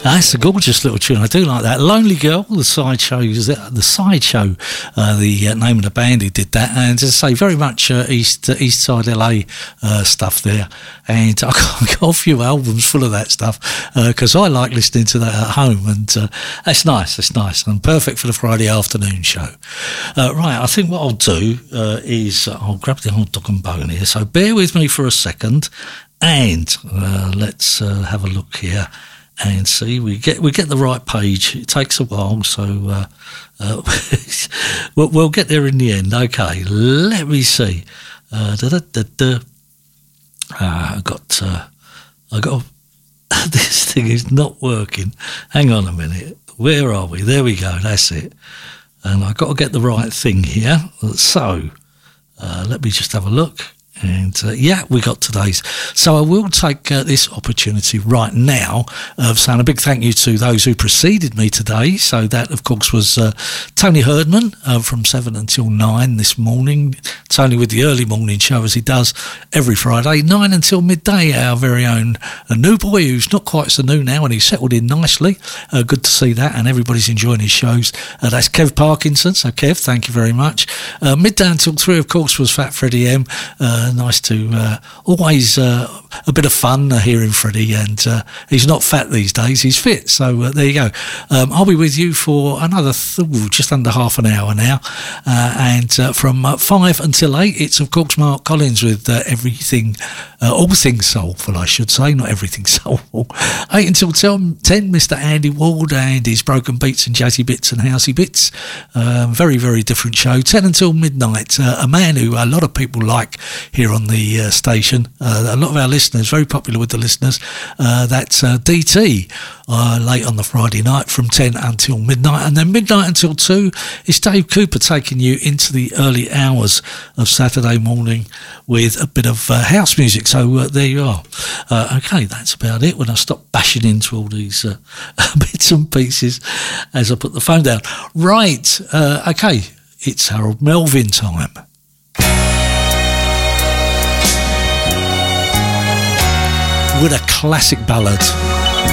That's a gorgeous little tune. I do like that. Lonely Girl, the sideshow, the name of the band who did that. And as I say, very much East Side LA stuff there. And I got a few albums full of that stuff because I like listening to that at home. And that's nice. That's nice. And perfect for the Friday afternoon show. Right, I think what I'll do is I'll grab the old dog and bone here. So bear with me for a second. And let's have a look here and see. We get the right page. It takes a while, so we'll get there in the end. Okay, let me see. I got this thing is not working. Hang on a minute. Where are we? There we go. That's it. And I got to get the right thing here. So let me just have a look. And we got today's. So I will take this opportunity right now of saying a big thank you to those who preceded me today. So that, of course, was Tony Herdman from 7 until 9 this morning. Tony with the early morning show, as he does every Friday, 9 until midday. Our very own new boy, who's not quite so new now, and he's settled in nicely. Good to see that, and everybody's enjoying his shows. That's Kev Parkinson. So, Kev, thank you very much. Midday until 3, of course, was Fat Freddie M. Nice to always a bit of fun hearing Freddie, and he's not fat these days, he's fit, so there you go. I'll be with you for another just under half an hour now, and from 5 until 8 it's of course Mark Collins with everything, all things soulful I should say, not everything soulful. 8 until 10 Mr. Andy Ward and his broken beats and jazzy bits and housey bits. Very, very different show. 10 until midnight, a man who a lot of people like here on the station, a lot of our listeners, very popular with the listeners, that's DT, late on the Friday night from 10 until midnight, and then midnight until 2 is Dave Cooper taking you into the early hours of Saturday morning with a bit of house music. So there you are. Okay, that's about it when I stop bashing into all these bits and pieces as I put the phone down. Right, okay, it's Harold Melvin time. With a classic ballad.